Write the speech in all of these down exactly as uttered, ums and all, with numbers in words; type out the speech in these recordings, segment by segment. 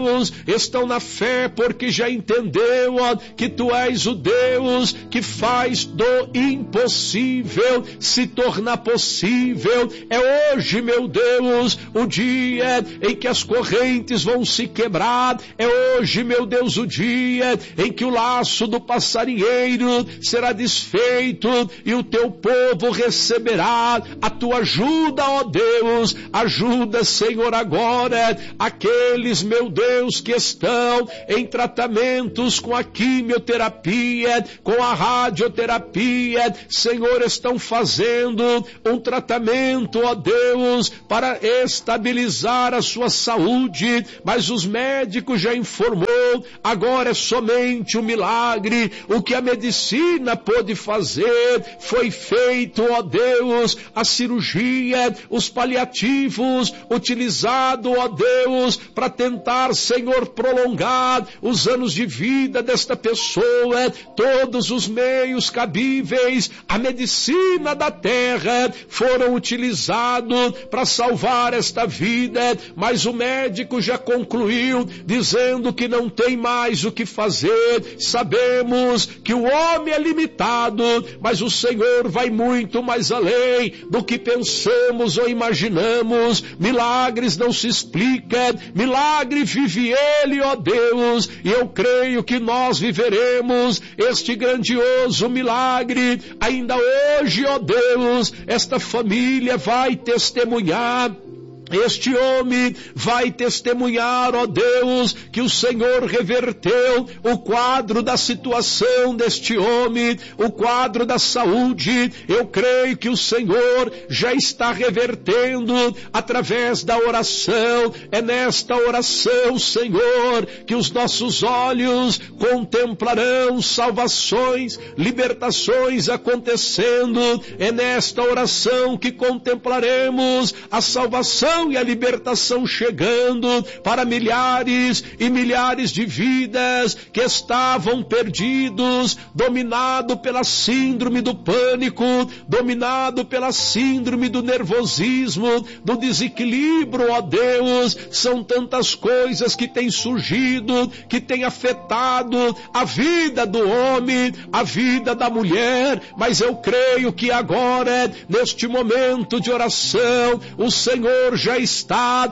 Deus, estão na fé porque já entendeu, ó, que Tu és o Deus que faz do impossível se tornar possível. É hoje, meu Deus, o dia em que as correntes vão se quebrar. É hoje, meu Deus, o dia em que o laço do passarinheiro será desfeito e o Teu povo receberá a Tua ajuda, ó Deus. Ajuda, Senhor, agora aqueles, meu Deus, que estão em tratamentos com a quimioterapia, com a radioterapia. Senhor, estão fazendo um tratamento, ó Deus, para estabilizar a sua saúde, mas os médicos já informou, agora é somente um milagre. O que a medicina pôde fazer foi feito, ó Deus, a cirurgia, os paliativos, utilizado, ó Deus, para tentar, Senhor, prolongar os anos de vida desta pessoa. Todos os meios cabíveis, a medicina da terra foram utilizados para salvar esta vida, mas o médico já concluiu, dizendo que não tem mais o que fazer. Sabemos que o homem é limitado, mas o Senhor vai muito mais além do que pensamos ou imaginamos. Milagres não se explicam, milagre vive Ele, ó Deus, e eu creio que nós viveremos este grandioso milagre ainda hoje, ó Deus. Esta família vai testemunhar, este homem vai testemunhar, ó Deus, que o Senhor reverteu o quadro da situação deste homem, o quadro da saúde. Eu creio que o Senhor já está revertendo através da oração. É nesta oração, Senhor, que os nossos olhos contemplarão salvações, libertações acontecendo. É nesta oração que contemplaremos a salvação e a libertação chegando para milhares e milhares de vidas que estavam perdidos, dominado pela síndrome do pânico, dominado pela síndrome do nervosismo, do desequilíbrio, ó Deus. São tantas coisas que têm surgido, que têm afetado a vida do homem, a vida da mulher, mas eu creio que agora, neste momento de oração, o Senhor já está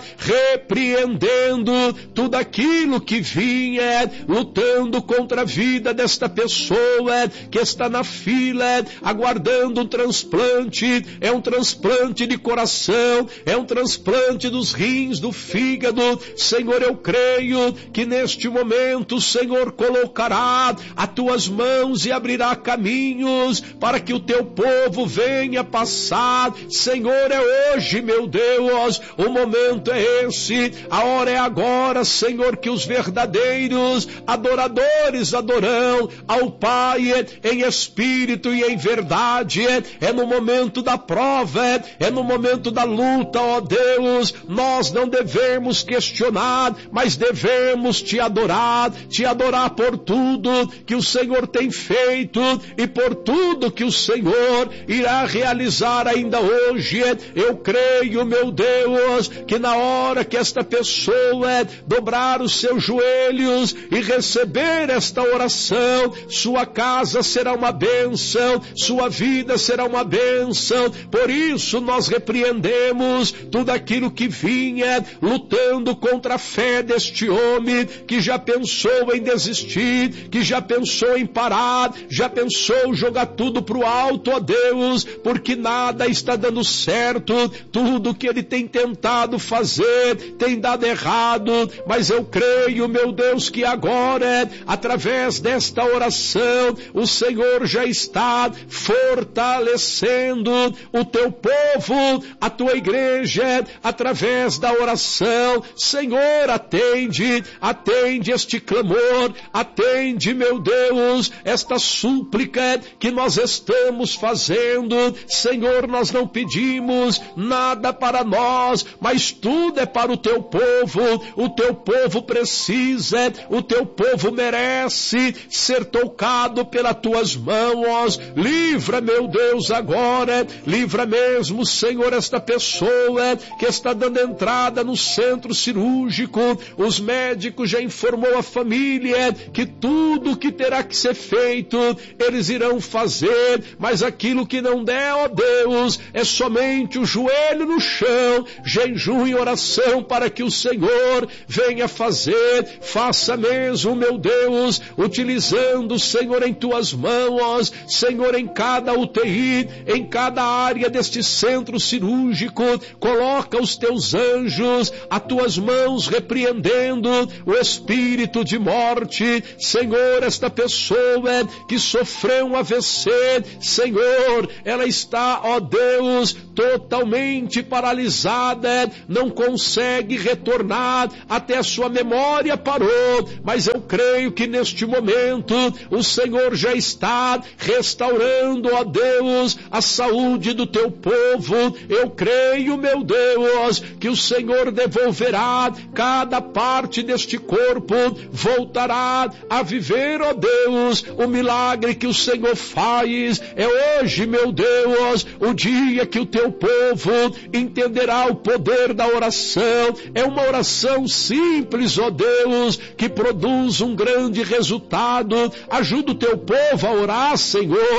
repreendendo tudo aquilo que vinha lutando contra a vida desta pessoa que está na fila aguardando um transplante. É um transplante de coração, é um transplante dos rins, do fígado. Senhor, eu creio que neste momento o Senhor colocará as tuas mãos e abrirá caminhos para que o teu povo venha passar. Senhor, é hoje, meu Deus, o momento é esse, a hora é agora, Senhor, que os verdadeiros adoradores adorarão ao Pai em espírito e em verdade. É no momento da prova, é no momento da luta, ó Deus. Nós não devemos questionar, mas devemos te adorar, te adorar por tudo que o Senhor tem feito e por tudo que o Senhor irá realizar ainda hoje. Eu creio, meu Deus, que na hora que esta pessoa dobrar os seus joelhos e receber esta oração, sua casa será uma bênção, sua vida será uma bênção. Por isso nós repreendemos tudo aquilo que vinha lutando contra a fé deste homem, que já pensou em desistir, que já pensou em parar, já pensou jogar tudo pro alto, ó Deus, porque nada está dando certo, tudo que ele tem tentado fazer tem dado errado. Mas eu creio, meu Deus, que agora, através desta oração, o Senhor já está fortalecendo o teu povo, a tua igreja, através da oração. Senhor, atende, atende este clamor, atende, meu Deus, esta súplica que nós estamos fazendo. Senhor, nós não pedimos nada para nós, nós, mas tudo é para o teu povo. O teu povo precisa, o teu povo merece ser tocado pelas tuas mãos. Livra, meu Deus, agora, livra mesmo, Senhor, esta pessoa que está dando entrada no centro cirúrgico. Os médicos já informou a família que tudo que terá que ser feito, eles irão fazer, mas aquilo que não der, ó Deus, é somente o joelho no chão, jejum e oração para que o Senhor venha fazer. Faça mesmo, meu Deus, utilizando, Senhor, em tuas mãos, Senhor, em cada U T I, em cada área deste centro cirúrgico, coloca os teus anjos, as tuas mãos repreendendo o espírito de morte. Senhor, esta pessoa que sofreu um A V C, Senhor, ela está, ó Deus, totalmente paralisada, não consegue retornar, até a sua memória parou, mas eu creio que neste momento o Senhor já está restaurando, ó Deus, a saúde do teu povo. Eu creio, meu Deus, que o Senhor devolverá cada parte deste corpo, voltará a viver, ó Deus, o milagre que o Senhor faz. É hoje, meu Deus, o dia que o teu povo entenderá o poder da oração. É uma oração simples, ó Deus, que produz um grande resultado. Ajuda o teu povo a orar, Senhor,